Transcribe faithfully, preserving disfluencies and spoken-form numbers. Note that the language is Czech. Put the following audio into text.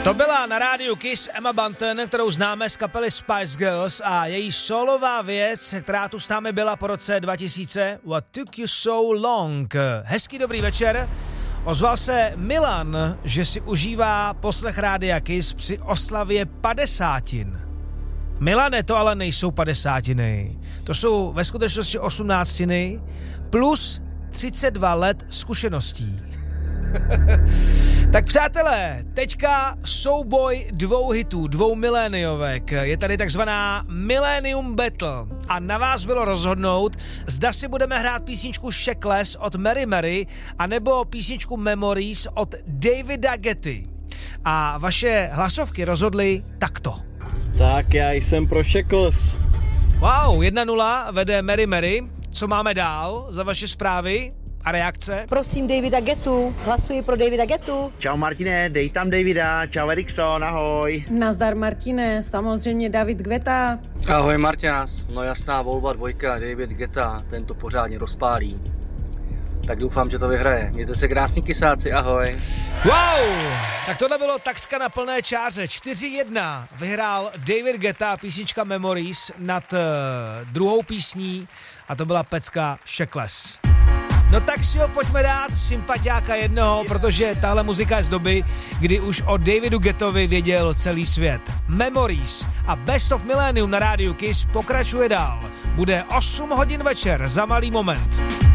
To byla na rádiu Kiss Emma Bunton, kterou známe z kapely Spice Girls, a její solová věc, která tu s námi byla po roce dva tisíce, What Took You So Long. Hezký dobrý večer. Ozval se Milan, že si užívá poslech rádia Kiss při oslavě padesátin. Milane, to ale nejsou padesátiny. To jsou ve skutečnosti osmnáctiny plus třicet dva let zkušeností. Tak přátelé, teďka souboj dvou hitů, dvou miléniovek. Je tady takzvaná Millennium Battle a na vás bylo rozhodnout, zda si budeme hrát písničku Shackless od Mary Mary anebo písničku Memories od Davida Getty. A vaše hlasovky rozhodly takto. Tak já jsem pro Shackless. Wow, jedna nula vede Mary Mary. Co máme dál za vaše zprávy a reakce? Prosím Davida Gettu, hlasuji pro Davida Gettu. Čau Martine, dej tam Davida, čau Erikson, ahoj. Nazdar Martine, samozřejmě David Guetta. Ahoj Marťás, no jasná volba dvojka, David Guetta, ten to pořádně rozpálí. Tak doufám, že to vyhraje. Mějte se krásný kysáci, ahoj. Wow, tak tohle bylo takřka na plné čáře. čtyři jedna vyhrál David Guetta, písnička Memories nad uh, druhou písní a to byla pecka Shackless. No tak si ho pojďme dát, sympatiáka jednoho, protože tahle muzika je z doby, kdy už o Davidu Gettovi věděl celý svět. Memories a Best of Millennium na rádiu Kiss pokračuje dál. Bude osm hodin večer za malý moment.